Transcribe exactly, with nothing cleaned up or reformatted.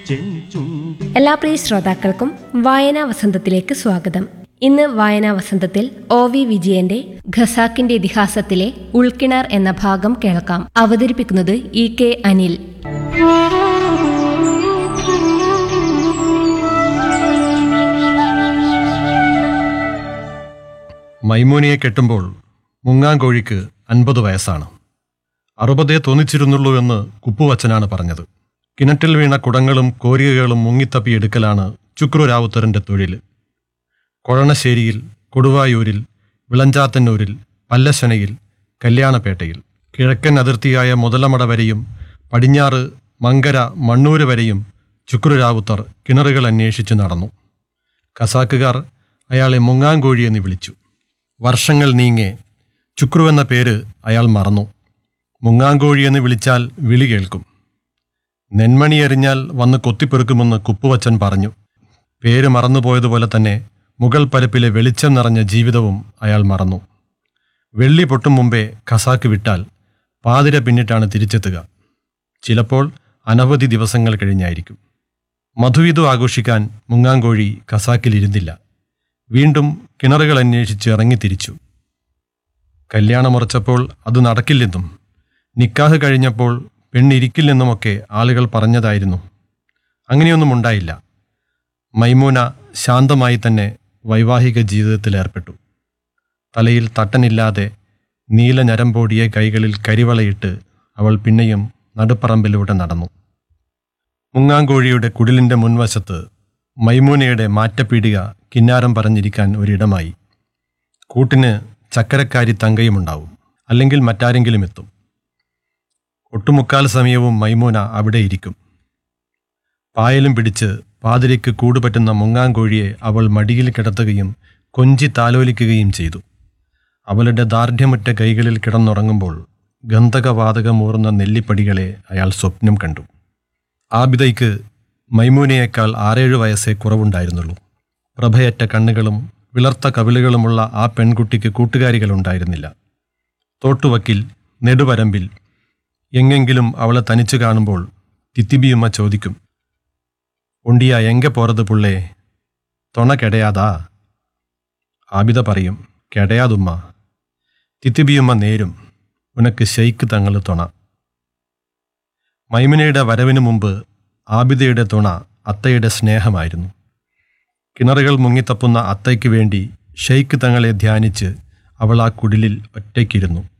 എല്ലാ പ്രിയ ശ്രോതാക്കൾക്കും വായനാ വസന്തത്തിലേക്ക് സ്വാഗതം. ഇന്ന് വായനാ വസന്തത്തിൽ ഒ വി വിജയന്റെ ഖസാക്കിന്റെ ഇതിഹാസത്തിലെ ഉൾക്കിണർ എന്ന ഭാഗം കേൾക്കാം. അവതരിപ്പിക്കുന്നത് ഇ കെ അനിൽ. മൈമൂനയെ കെട്ടുമ്പോൾ മുങ്ങാങ്കോഴിക്ക് അൻപത് വയസ്സാണ്. അറുപതേ തോന്നിച്ചിരുന്നുള്ളൂ എന്ന് കുപ്പുവച്ചനാണ് പറഞ്ഞത്. കിണറ്റിൽ വീണ കുടങ്ങളും കോരികകളും മുങ്ങിത്തപ്പിയെടുക്കലാണ് ചുക്രു രാവുത്തറിൻ്റെ തൊഴിൽ. കൊഴണശ്ശേരിയിൽ, കൊടുവായൂരിൽ, വിളഞ്ചാത്തന്നൂരിൽ, പല്ലശനയിൽ, കല്യാണപേട്ടയിൽ, കിഴക്കൻ അതിർത്തിയായ മുതലമട വരെയും പടിഞ്ഞാറ് മങ്കര മണ്ണൂര് വരെയും ചുക്രു രാവുത്തർ കിണറുകൾ അന്വേഷിച്ചു നടന്നു. ഖസാക്കുകാർ അയാളെ മുങ്ങാങ്കോഴി എന്ന് വിളിച്ചു. വർഷങ്ങൾ നീങ്ങെ ചുക്രു എന്ന പേര് അയാൾ മറന്നു. മുങ്ങാങ്കോഴി എന്ന് വിളിച്ചാൽ വിളി കേൾക്കും. നെന്മണി എറിഞ്ഞാൽ വന്ന് കൊത്തിപ്പെറുക്കുമെന്ന് കുപ്പുവച്ചൻ പറഞ്ഞു. പേര് മറന്നുപോയതുപോലെ തന്നെ മുകൾ പരപ്പിലെ വെളിച്ചം നിറഞ്ഞ ജീവിതവും അയാൾ മറന്നു. വെള്ളി പൊട്ടും മുമ്പേ ഖസാക്ക് വിട്ടാൽ പാതിര പിന്നിട്ടാണ് തിരിച്ചെത്തുക. ചിലപ്പോൾ അനവധി ദിവസങ്ങൾ കഴിഞ്ഞായിരിക്കും. മധുവിധു ആഘോഷിക്കാൻ മുങ്ങാങ്കോഴി ഖസാക്കിലിരുന്നില്ല. വീണ്ടും കിണറുകൾ അന്വേഷിച്ച് ഇറങ്ങിത്തിരിച്ചു. കല്യാണമുറച്ചപ്പോൾ അത് നടക്കില്ലെന്നും നിക്കാഹ് കഴിഞ്ഞപ്പോൾ പെണ്ണിരിക്കില്ലെന്നുമൊക്കെ ആളുകൾ പറഞ്ഞതായിരുന്നു. അങ്ങനെയൊന്നും ഉണ്ടായില്ല. മൈമൂന ശാന്തമായി തന്നെ വൈവാഹിക ജീവിതത്തിലേർപ്പെട്ടു. തലയിൽ തട്ടനില്ലാതെ നീല ഞരമ്പോടിയ കൈകളിൽ കരിവളയിട്ട് അവൾ പിന്നെയും നടുപ്പറമ്പിലൂടെ നടന്നു. മുങ്ങാങ്കോഴിയുടെ കുടിലിൻ്റെ മുൻവശത്ത് മൈമൂനയുടെ മാറ്റപ്പീടിക കിന്നാരം പറഞ്ഞിരിക്കാൻ ഒരിടമായി. കൂട്ടിന് ചക്കരക്കാരി തങ്കയുമുണ്ടാവും, അല്ലെങ്കിൽ മറ്റാരെങ്കിലും എത്തും. ഒട്ടുമുക്കാൽ സമയവും മൈമൂന അവിടെ ഇരിക്കും. പായലും പിടിച്ച് പാതിരയ്ക്ക് കൂടുപറ്റുന്ന മുങ്ങാങ്കോഴിയെ അവൾ മടിയിൽ കിടത്തുകയും കൊഞ്ചി താലോലിക്കുകയും ചെയ്തു. അവളുടെ ദാർഢ്യമുറ്റ കൈകളിൽ കിടന്നുറങ്ങുമ്പോൾ ഗന്ധകവാതകമൂർന്ന നെല്ലിപ്പടികളെ അയാൾ സ്വപ്നം കണ്ടു. ആബിദയ്ക്ക് മൈമൂനയേക്കാൾ ആറേഴു വയസ്സേ കുറവുണ്ടായിരുന്നുള്ളൂ. പ്രഭയറ്റ കണ്ണുകളും വിളർത്ത കവിളുകളുമുള്ള ആ പെൺകുട്ടിക്ക് കൂട്ടുകാരികളുണ്ടായിരുന്നില്ല. തോട്ടുവക്കിൽ, നെടുവരമ്പിൽ എങ്ങെങ്കിലും അവളെ തനിച്ചു കാണുമ്പോൾ തിത്തിബിയുമ്മ ചോദിക്കും, ഒണ്ടിയ എങ്ക പോറത് പുള്ളേ, തൊണ കെടയാതാ? ആബിദ പറയും, കെടയാതുമ്മ. തിത്തിബിയുമ്മ നേരും, ഉനക്ക് ഷെയ്ക്ക് തങ്ങൾ തൊണ. മൈമുനയുടെ വരവിനു മുമ്പ് ആബിദയുടെ തുണ അത്തയുടെ സ്നേഹമായിരുന്നു. കിണറുകൾ മുങ്ങിത്തപ്പുന്ന അത്തയ്ക്ക് വേണ്ടി ഷെയ്ക്ക് തങ്ങളെ ധ്യാനിച്ച് അവൾ ആ കുടിലിൽ ഒറ്റയ്ക്കിരുന്നു.